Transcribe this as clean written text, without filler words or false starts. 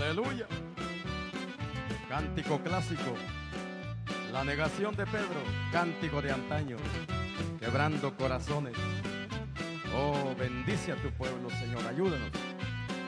Aleluya. Cántico clásico. La negación de Pedro, cántico de antaño, quebrando corazones. Oh, bendice a tu pueblo, Señor, ayúdanos.